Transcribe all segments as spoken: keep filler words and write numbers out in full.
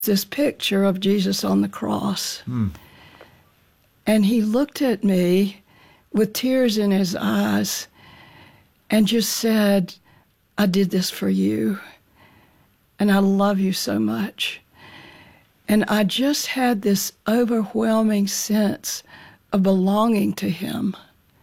this picture of Jesus on the cross. Mm. And he looked at me with tears in his eyes and just said, I did this for you, and I love you so much. And I just had this overwhelming sense of belonging to him,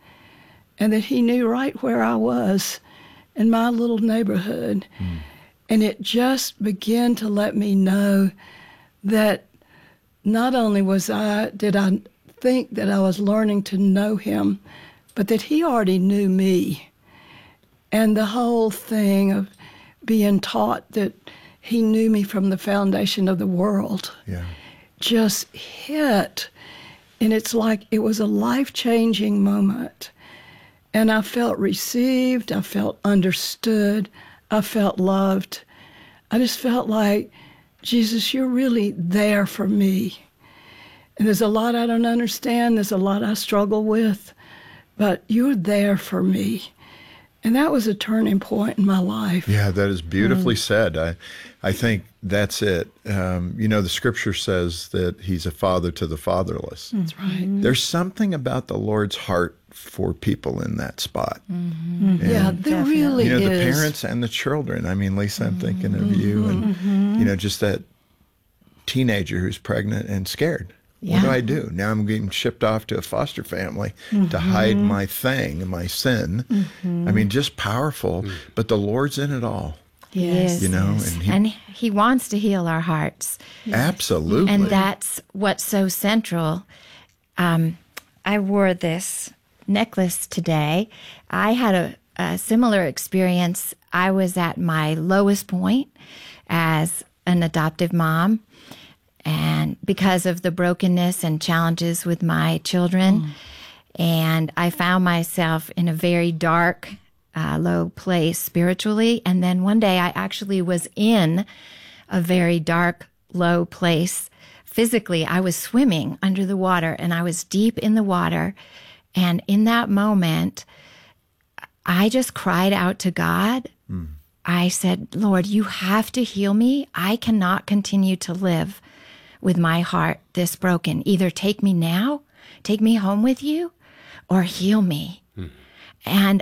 and that he knew right where I was in my little neighborhood. Mm. And it just began to let me know that not only was I, did I think that I was learning to know him, but that he already knew me. And the whole thing of being taught that he knew me from the foundation of the world yeah. just hit. And it's like it was a life-changing moment. And I felt received, I felt understood, I felt loved. I just felt like, Jesus, you're really there for me. And there's a lot I don't understand, there's a lot I struggle with, but you're there for me. And that was a turning point in my life. Yeah, that is beautifully mm. said. I I think that's it. Um, you know, the scripture says that he's a father to the fatherless. That's right. There's something about the Lord's heart for people in that spot. Mm-hmm. Yeah, there Definitely. really is. You know, the parents and the children. I mean, Lisa, I'm thinking of you and, mm-hmm. you know, just that teenager who's pregnant and scared. Yeah. What do I do? Now I'm getting shipped off to a foster family mm-hmm. to hide my thing, my sin. Mm-hmm. I mean, just powerful, mm. but the Lord's in it all. Yes. You know, yes. and he, and he wants to heal our hearts. Absolutely. And that's what's so central. Um, I wore this necklace today. I had a, a similar experience. I was at my lowest point as an adoptive mom, and because of the brokenness and challenges with my children. Mm. And I found myself in a very dark, uh, low place spiritually. And then one day I actually was in a very dark, low place physically. I was swimming under the water, and I was deep in the water. And in that moment, I just cried out to God. Mm. I said, Lord, you have to heal me. I cannot continue to live with my heart this broken. Either take me now, take me home with you, or heal me. Mm. And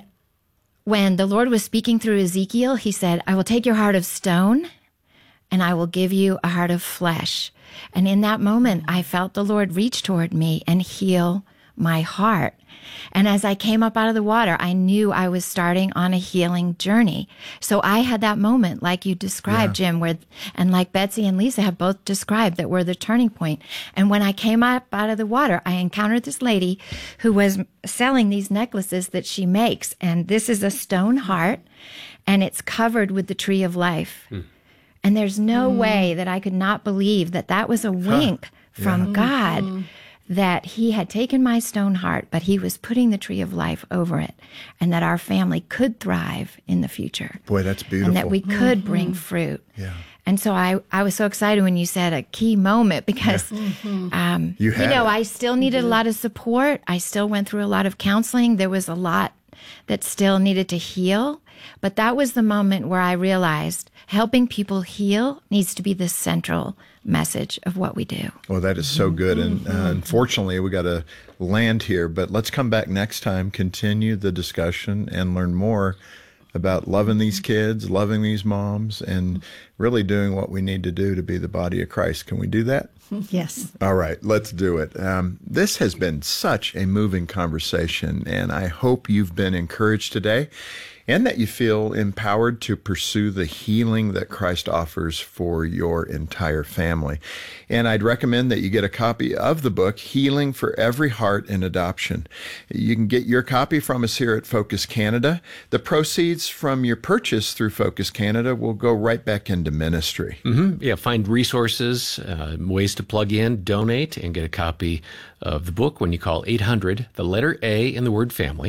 when the Lord was speaking through Ezekiel, he said, I will take your heart of stone and I will give you a heart of flesh. And in that moment, I felt the Lord reach toward me and heal my heart. And as I came up out of the water, I knew I was starting on a healing journey. So I had that moment, like you described, yeah. Jim, where, and like Betsy and Lisa have both described, that were the turning point. And when I came up out of the water, I encountered this lady who was selling these necklaces that she makes. And this is a stone heart, and it's covered with the tree of life. Mm. And there's no mm. way that I could not believe that that was a wink huh. from yeah. God. Mm. That he had taken my stone heart, but he was putting the tree of life over it, and that our family could thrive in the future. Boy, that's beautiful. And that we could mm-hmm. bring fruit. Yeah. And so I, I was so excited when you said a key moment, because, yeah. mm-hmm. um, you, you know, it. I still needed mm-hmm. a lot of support. I still went through a lot of counseling. There was a lot that still needed to heal. But that was the moment where I realized helping people heal needs to be the central message of what we do. Well, that is so good. And uh, unfortunately, we got to land here, but let's come back next time, continue the discussion, and learn more about loving these kids, loving these moms, and really doing what we need to do to be the body of Christ. Can we do that? Yes. All right, let's do it. Um, this has been such a moving conversation, and I hope you've been encouraged today, and that you feel empowered to pursue the healing that Christ offers for your entire family. And I'd recommend that you get a copy of the book, Healing for Every Heart in Adoption. You can get your copy from us here at Focus Canada. The proceeds from your purchase through Focus Canada will go right back into ministry. Mm-hmm. Yeah, find resources, uh, ways to plug in, donate, and get a copy of the book when you call eight hundred, the letter A in the word family,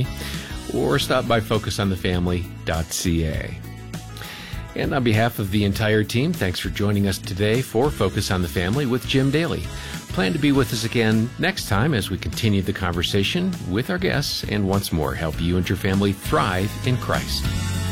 or stop by focus on the family dot c a. And on behalf of the entire team, thanks for joining us today for Focus on the Family with Jim Daly. Plan to be with us again next time as we continue the conversation with our guests and once more help you and your family thrive in Christ.